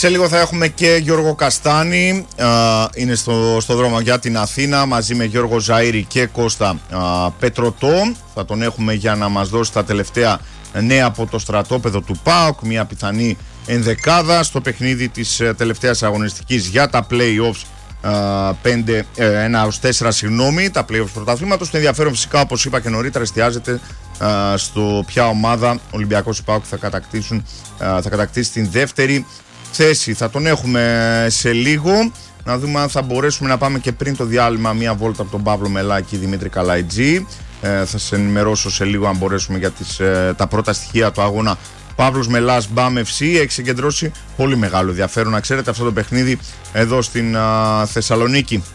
Σε λίγο θα έχουμε και Γιώργο Καστάνη, είναι στο δρόμο για την Αθήνα, μαζί με Γιώργο Ζαΐρη και Κώστα Πετρωτό. Θα τον έχουμε για να μας δώσει τα τελευταία νέα από το στρατόπεδο του ΠΑΟΚ, μια πιθανή ενδεκάδα στο παιχνίδι της τελευταίας αγωνιστικής για τα play-offs 1-4, τα play-offs πρωταθλήματος. Το ενδιαφέρον φυσικά, όπως είπα και νωρίτερα, εστιάζεται στο ποια ομάδα Ολυμπιακός ΠΑΟΚ θα κατακτήσει την δεύτερη θέση. Θα τον έχουμε σε λίγο. Να δούμε αν θα μπορέσουμε να πάμε και πριν το διάλειμμα μια βόλτα από τον Παύλο Μελάκη, Δημήτρη Καλαϊτζή. Θα σας ενημερώσω σε λίγο αν μπορέσουμε για τα πρώτα στοιχεία του αγώνα Παύλος Μελάς Μπαμ FC. Έχει συγκεντρώσει πολύ μεγάλο ενδιαφέρον, να ξέρετε, αυτό το παιχνίδι εδώ στην Θεσσαλονίκη.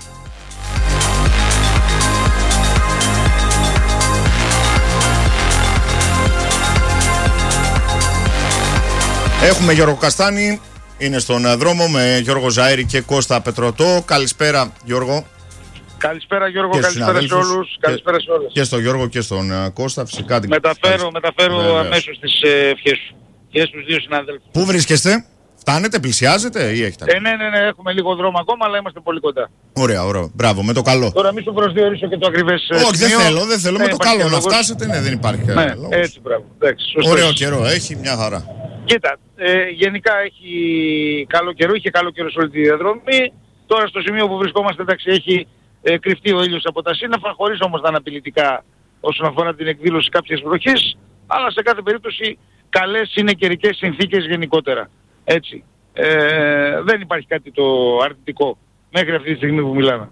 Έχουμε Γιώργο Καστάνη, είναι στον δρόμο με Γιώργο Ζαΐρη και Κώστα Πετρωτό. Καλησπέρα Γιώργο. Καλησπέρα Γιώργο, καλησπέρα σε όλους, καλησπέρα σε όλες. Και στον Γιώργο και στον Κώστα φυσικά. Μεταφέρω αμέσως τις ευχές σου και στους δύο συναδέλφους. Πού βρίσκεστε, φτάνετε, πλησιάζετε ή έχετε? Ναι, έχουμε λίγο δρόμο ακόμα, αλλά είμαστε πολύ κοντά. Ωραία, μπράβο, με το καλό. Τώρα μη σου προσδιορίσω και το ακριβές σημείο. Όχι, δεν θέλω, με το καλό να φτάσετε, δεν υπάρχει λόγος. Έτσι, μπράβο. Ωραίο καιρό έχει, μια χαρά. Κοίτα, γενικά έχει καλό καιρό, είχε καλό καιρό σε όλη τη διαδρομή. Τώρα στο σημείο που βρισκόμαστε, εντάξει, έχει κρυφτεί ο ήλιος από τα σύννεφα, χωρίς όμως τα αναπηλητικά όσον αφορά την εκδήλωση κάποιες βροχές, αλλά σε κάθε περίπτωση καλές είναι καιρικές συνθήκες γενικότερα. Έτσι. Δεν υπάρχει κάτι το αρνητικό μέχρι αυτή τη στιγμή που μιλάμε.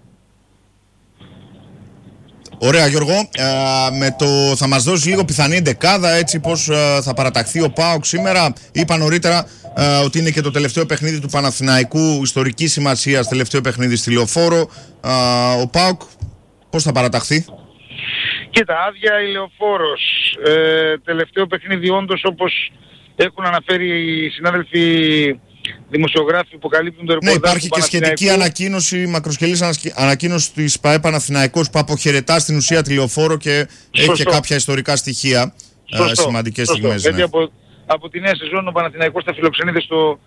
Ωραία Γιώργο, θα μας δώσει λίγο πιθανή εντεκάδα, έτσι πώς θα παραταχθεί ο ΠΑΟΚ σήμερα. Είπα νωρίτερα ότι είναι και το τελευταίο παιχνίδι του Παναθηναϊκού ιστορικής σημασίας, τελευταίο παιχνίδι στη Λεωφόρο. Ο ΠΑΟΚ πώς θα παραταχθεί? Κοίτα, άδεια η Λεωφόρος, τελευταίο παιχνίδι όντως, όπως έχουν αναφέρει οι συνάδελφοι δημοσιογράφοι που καλύπτουν το ρεπορτάζ. Ναι, υπάρχει και σχετική ανακοίνωση, μακροσκελής ανακοίνωση της ΠΑΕ Παναθηναϊκός που αποχαιρετά στην ουσία τη Λεωφόρο και έχει και κάποια ιστορικά στοιχεία σημαντικές στιγμές. Γιατί από τη νέα σεζόν ο Παναθηναϊκός θα φιλοξενείται στο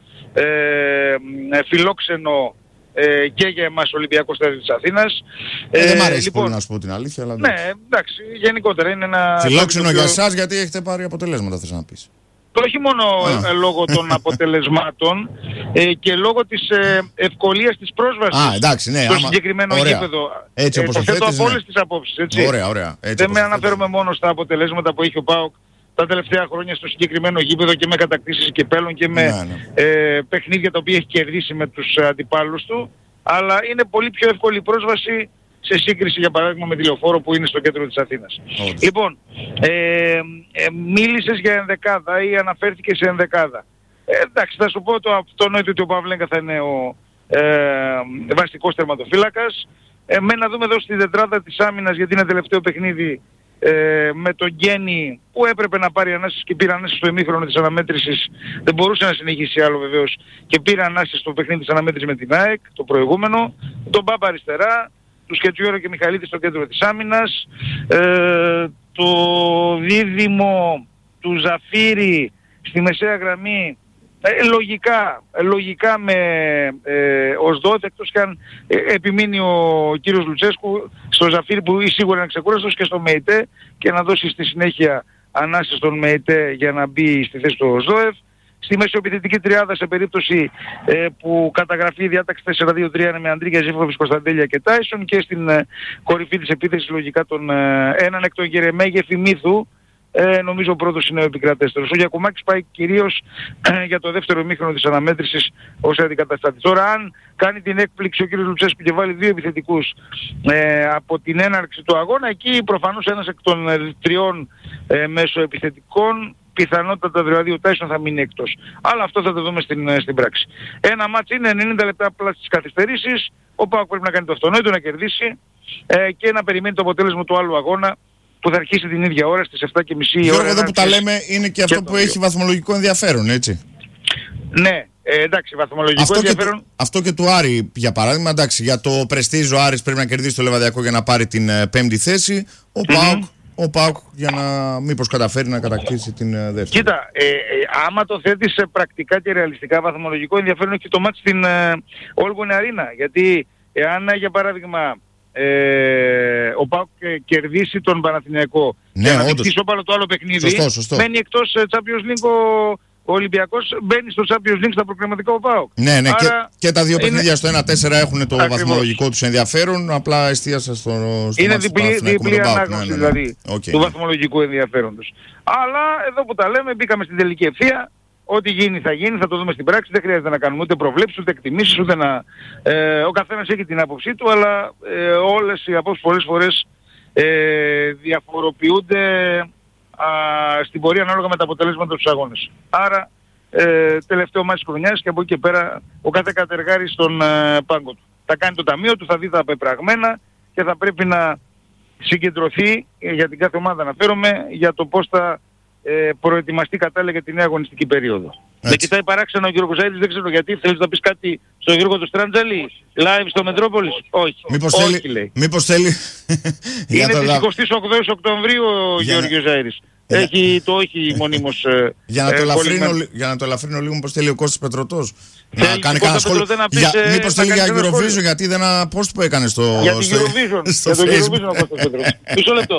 φιλόξενο και για εμάς Ολυμπιακό Στάδιο της Αθήνας. Δεν μ' αρέσει πολύ να σου πω την αλήθεια. Αλλά ναι, εντάξει, γενικότερα είναι ένα... Φιλόξενο για εσάς γιατί έχετε πάρει αποτελέσματα, θες να πεις? Όχι μόνο λόγω των αποτελεσμάτων και λόγω της ευκολίας της πρόσβασης στο συγκεκριμένο γήπεδο. Έτσι όπως το θέτεις, από όλες τις απόψεις. Έτσι. Ωραία. Δεν με αναφέρομαι μόνο στα αποτελέσματα που έχει ο ΠΑΟΚ τα τελευταία χρόνια στο συγκεκριμένο γήπεδο και με κατακτήσεις κυπέλλων και με παιχνίδια τα οποία έχει κερδίσει με τους αντιπάλους του, αλλά είναι πολύ πιο εύκολη η πρόσβαση σε σύγκριση για παράδειγμα με τη Λεωφόρο που είναι στο κέντρο της Αθήνας. Λοιπόν, μίλησες για ενδεκάδα ή αναφέρθηκες σε ενδεκάδα. Εντάξει, θα σου πω το αυτονόητο ότι ο Παυλέγκα θα είναι ο βασικός τερματοφύλακας. Να δούμε εδώ στη τετράδα της άμυνας, γιατί είναι τελευταίο παιχνίδι με τον Γκένι που έπρεπε να πάρει ανάσες και πήρε ανάσες στο ημίχρονο της αναμέτρησης. Δεν μπορούσε να συνεχίσει άλλο βεβαίως και πήρε ανάσες στο παιχνίδι της αναμέτρησης με την ΑΕΚ, το προηγούμενο. Τον Μπάμπα αριστερά, του Σκετζιόρο και Μιχαλίδη στο κέντρο της άμυνας, το δίδυμο του Ζαφύρη στη μεσαία γραμμή, λογικά με Οσδόθ, εκτός και αν επιμείνει ο κύριος Λουτσέσκου στο Ζαφύρη που σίγουρα είναι ξεκούραστος, και στο ΜΕΙΤΕ, και να δώσει στη συνέχεια ανάσες στον ΜΕΙΤΕ για να μπει στη θέση του Οσδόεφ. Στη μεσοεπιθετική τριάδα, σε περίπτωση που καταγραφεί η διάταξη 4-2-3, είναι με Αντρίγια, Ζήφοβιτς, Κωνσταντέλια και Τάισον, και στην κορυφή της επίθεσης λογικά έναν εκ των Γερεμέγεφ Μύθου, νομίζω ο πρώτος είναι ο επικρατέστερος. Ο Γιακουμάκης πάει κυρίως για το δεύτερο ημίχρονο της αναμέτρησης ως αντικαταστάτης. Τώρα αν κάνει την έκπληξη ο κύριος Λουτσέσκου και βάλει δύο επιθετικούς από την έναρξη του αγώνα, εκεί προφανώς ένας εκ των τριών μεσοεπιθετικών, πιθανότατα δηλαδή ο Τάισον θα μείνει εκτός. Αλλά αυτό θα το δούμε στην πράξη. Ένα μάτς είναι 90 λεπτά απλά στις καθυστερήσεις. Ο ΠΑΟΚ πρέπει να κάνει το αυτονόητο, να κερδίσει και να περιμένει το αποτέλεσμα του άλλου αγώνα που θα αρχίσει την ίδια ώρα στις 7:30 η ώρα. Εδώ που τα λέμε είναι και αυτό που έχει βαθμολογικό ενδιαφέρον, έτσι. Ναι, εντάξει, βαθμολογικό ενδιαφέρον. Αυτό και του Άρη, για παράδειγμα, εντάξει, για το πρεστίζ ο Άρης πρέπει να κερδίσει το Λεβαδιακό για να πάρει την 5η θέση. Ο ο ΠΑΟΚ για να μήπως καταφέρει να κατακτήσει την δεύτερη. Κοίτα, άμα το θέτεις σε πρακτικά και ρεαλιστικά βαθμολογικό ενδιαφέρον έχει το μάτς στην Όλγονη Αρίνα. Γιατί εάν για παράδειγμα ο ΠΑΟΚ κερδίσει τον Παναθηναϊκό και να δείξει ισόπαλο το άλλο παιχνίδι, μένει εκτός Champions League ο Ολυμπιακός, μπαίνει στο Champions League στα προκριματικά ο ΠΑΟΚ. Ναι, και τα δύο παιχνίδια στο 1-4 έχουν το βαθμολογικό τους ενδιαφέρον, απλά εστίασα στο είναι διπλή ανάγνωση δηλαδή του βαθμολογικού ενδιαφέροντος. Αλλά εδώ που τα λέμε μπήκαμε στην τελική ευθεία. Ό,τι γίνει θα γίνει, θα το δούμε στην πράξη, δεν χρειάζεται να κάνουμε ούτε προβλέψεις, ούτε εκτιμήσεις, ούτε να... ο καθένας έχει την άποψή του, αλλά όλες οι απόψεις πολλές φορές διαφοροποιούνται στην πορεία ανάλογα με τα αποτελέσματα τους αγώνες. Άρα τελευταίο μάτι της χρονιάς και από εκεί και πέρα ο κάθε κατεργάρης στον πάγκο του. Θα κάνει το ταμείο του, θα δει τα πεπραγμένα και θα πρέπει να συγκεντρωθεί για την κάθε ομάδα αναφέρομαι για το πώς θα προετοιμαστεί κατάλληλα για την νέα αγωνιστική περίοδο. Με κοιτάει παράξενο ο Γιώργος Ζαΐρης, δεν ξέρω γιατί. Θέλεις να πεις κάτι στον Γιώργο του Στράντζαλη, live στο Μετρόπολης? Όχι. Μήπως θέλει... Είναι της 28ης Οκτωβρίου ο Γιώργος Ζαΐρης. Έχει το όχι μονίμως. Για να το ελαφρύνω λίγο, πως θέλει ο Κώστας Πετρωτός να κάνει κανένα σχόλιο. Μήπως θέλει για Eurovision, γιατί δεν ένα post που έκανε στο Για την Eurovision. Για το Eurovision ο Κώστας Πετρωτός. Μισό λεπτό.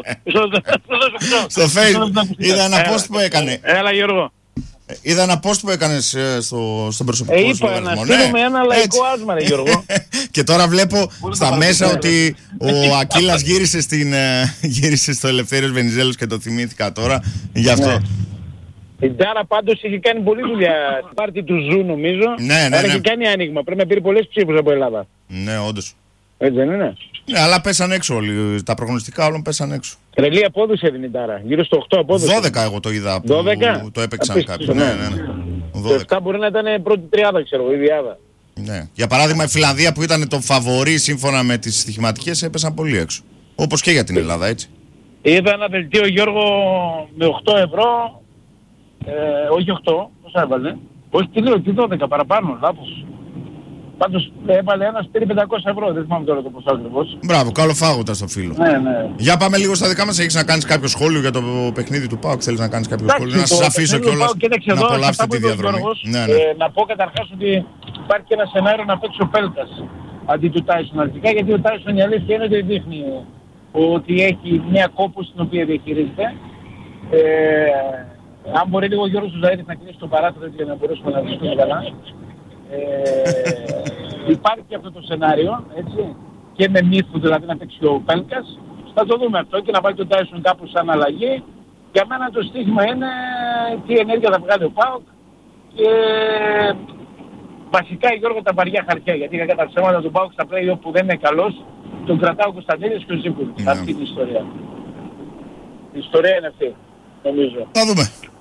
Στο Facebook είδα ένα post που έκανε. Έλα Γιώργο. Είδα ένα post που έκανες στον προσωπικό σου λογαριασμό. Είπα να στείλουμε ένα λαϊκό άσμα, ρε Γιώργο. Και τώρα βλέπω στα μέσα ότι ο Ακύλας γύρισε στο Ελευθέριος Βενιζέλος και το θυμήθηκα τώρα. Γι' αυτό. Η Τζάρα πάντως έχει κάνει πολλή δουλειά στην πάρτι του Ζου νομίζω. Ναι. Έχει κάνει άνοιγμα. Πρέπει να πήρε πολλές ψήφους από Ελλάδα. Ναι, όντως. Έτσι δεν είναι? Ναι, αλλά πέσαν έξω όλοι. Τα προγνωστικά όλων πέσαν έξω. Τρελή απόδοση έδινε η Τάρα. Γύρω στο 8 απόδοση. 12 εγώ το είδα που 12? Το έπαιξαν κάποιοι. Ναι. Το 7 μπορεί να ήταν πρώτη τριάδα, ξέρω εγώ, η διάδα. Ναι. Για παράδειγμα η Φιλανδία που ήταν το φαβορί σύμφωνα με τις στοιχηματικές έπεσαν πολύ έξω. Όπως και για την Ελλάδα, έτσι. Είδα ένα δελτίο Γιώργο με 8 ευρώ. Όχι 8, πόσα έβαλε? Όχι τι λέω, τι 12 παραπάνω, λάθος. Πάντως έβαλε ένας πήρε 500 ευρώ, δεν θυμάμαι τώρα το ποσό ακριβώς. Μπράβο, καλοφάγοντα στο φίλο. Ναι. Για πάμε λίγο στα δικά μας, έχεις να κάνεις κάποιο σχόλιο για το παιχνίδι του ΠΑΟΚ, θέλεις να κάνεις κάποιο σχόλιο? Να σας αφήσω κιόλας να απολαύσετε τη διαδρομή. Να πω καταρχάς ότι υπάρχει και ένα σενάριο να παίξει ο Πέλκας αντί του Τάισον αρχικά, γιατί ο Τάισον η αλήθεια είναι ότι δείχνει ότι έχει μια κόπωση την οποία διαχειρίζεται. Αν μπορεί λίγο ο Γιώργος Ζαΐρης να κλείσει το παράθυρο για να μπορέσουμε να βρίσκουμε καλά. Υπάρχει αυτό το σενάριο, έτσι, και με μύθο δηλαδή να παίξει ο Πέλκας. Θα το δούμε αυτό και να πάει τον Τάισον κάπου σαν αλλαγή. Για μένα το στοίχημα είναι τι ενέργεια θα βγάλει ο ΠΑΟΚ και βασικά Γιώργο τα βαριά χαρτιά, γιατί κατά τα ψέματα του ΠΑΟΚ στα play που δεν είναι καλός τον κρατάω ο Κωνσταντίνης και ο Ζήκουλης. Αυτή είναι η ιστορία. Η ιστορία είναι αυτή, νομίζω. Θα δούμε.